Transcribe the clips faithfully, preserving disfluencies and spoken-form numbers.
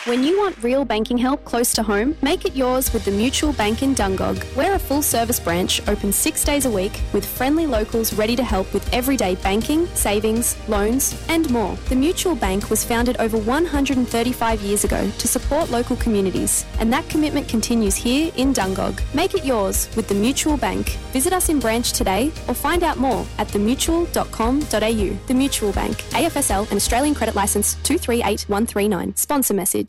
When you want real banking help close to home, make it yours with the Mutual Bank in Dungog. We're a full-service branch open six days a week with friendly locals ready to help with everyday banking, savings, loans and more. The Mutual Bank was founded over one hundred thirty-five years ago to support local communities, and that commitment continues here in Dungog. Make it yours with the Mutual Bank. Visit us in branch today or find out more at the mutual dot com dot a u. The Mutual Bank, A F S L and Australian Credit Licence two three eight one three nine. Sponsor message.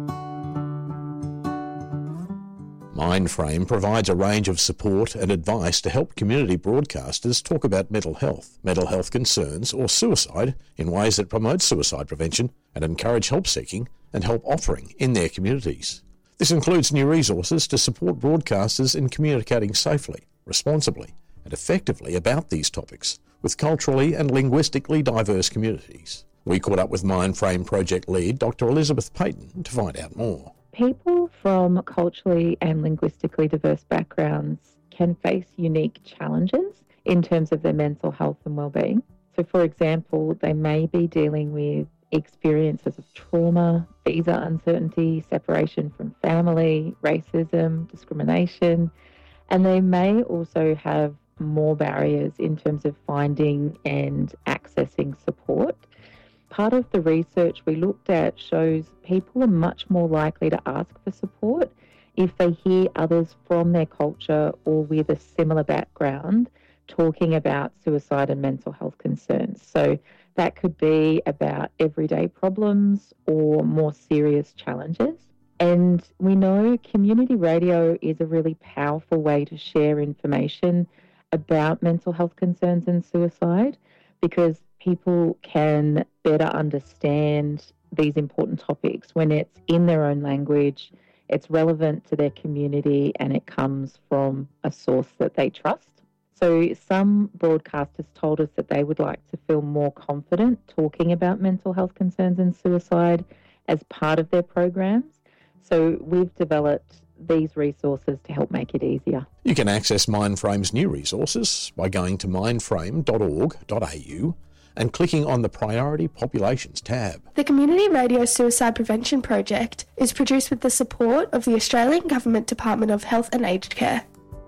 Mindframe provides a range of support and advice to help community broadcasters talk about mental health, mental health concerns or suicide in ways that promote suicide prevention and encourage help seeking and help offering in their communities. This includes new resources to support broadcasters in communicating safely, responsibly and effectively about these topics with culturally and linguistically diverse communities. We caught up with Mindframe project lead Doctor Elizabeth Payton to find out more. People from culturally and linguistically diverse backgrounds can face unique challenges in terms of their mental health and well-being. So, for example, they may be dealing with experiences of trauma, visa uncertainty, separation from family, racism, discrimination, and they may also have more barriers in terms of finding and accessing support. Part of the research we looked at shows people are much more likely to ask for support if they hear others from their culture or with a similar background talking about suicide and mental health concerns. So that could be about everyday problems or more serious challenges. And we know community radio is a really powerful way to share information about mental health concerns and suicide, because people can better understand these important topics when it's in their own language, it's relevant to their community, and it comes from a source that they trust. So some broadcasters told us that they would like to feel more confident talking about mental health concerns and suicide as part of their programs. So we've developed these resources to help make it easier. You can access Mindframe's new resources by going to mindframe dot org dot a u and clicking on the Priority Populations tab. The Community Radio Suicide Prevention Project is produced with the support of the Australian Government Department of Health and Aged Care.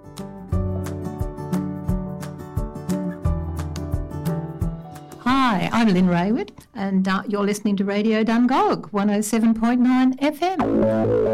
Hi, I'm Lynn Raywood, and uh, you're listening to Radio Dungog, one oh seven point nine F M.